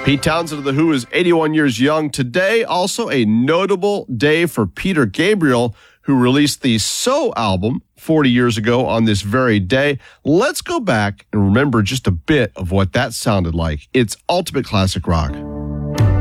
Pete Townsend of The Who is 81 years young today. Also a notable day for Peter Gabriel, who released the So album 40 years ago on this very day. Let's go back and remember just a bit of what that sounded like. It's ultimate classic rock.